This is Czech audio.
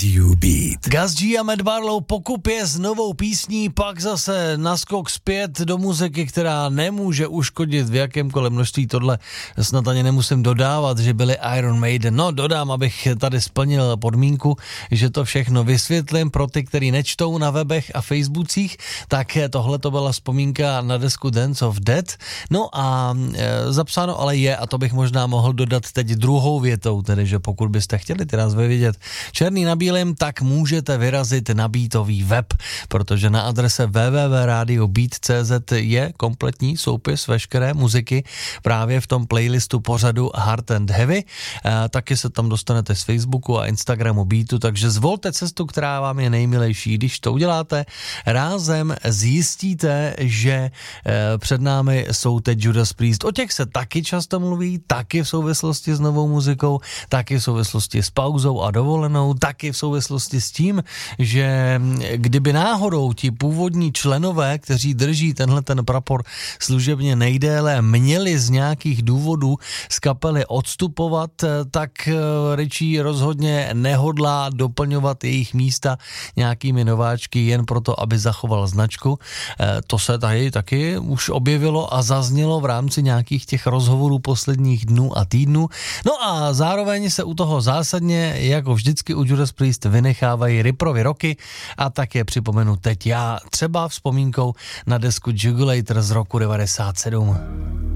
Radio Beat. Gus G a Matt Barlow pokupě s novou písní, pak zase naskok zpět do muziky, která nemůže uškodit v jakémkoliv množství. Tohle snad ani nemusím dodávat, že byli Iron Maiden. No, dodám, abych tady splnil podmínku, že to všechno vysvětlím pro ty, který nečtou na webech a facebookích, tak tohle to byla vzpomínka na desku Dance of Death. No a zapsáno ale je, a to bych možná mohl dodat teď druhou větou, tedy, že pokud byste chtěli ty názvy vidět černý na bílém, tak můžete vyrazit na beatový web, protože na adrese www.radiobeat.cz je kompletní soupis veškeré muziky právě v tom playlistu pořadu Hard and Heavy. Taky se tam dostanete z Facebooku a Instagramu Beatu, takže zvolte cestu, která vám je nejmilejší. Když to uděláte, rázem zjistíte, že před námi jsou teď Judas Priest. O těch se taky často mluví, taky v souvislosti s novou muzikou, taky v souvislosti s pauzou a dovolenou, taky v souvislosti s tím, že kdyby náhodou ti původní členové, kteří drží tenhle ten prapor služebně nejdéle, měli z nějakých důvodů z kapely odstupovat, tak Richie rozhodně nehodlá doplňovat jejich místa nějakými nováčky jen proto, aby zachoval značku. To se tady taky už objevilo a zaznělo v rámci nějakých těch rozhovorů posledních dnů a týdnů. No a zároveň se u toho zásadně, jako vždycky u Judas Priest, vynechávají Ripperovy roky a tak je připomenu teď já, třeba vzpomínkou na desku Jugulator z roku 97.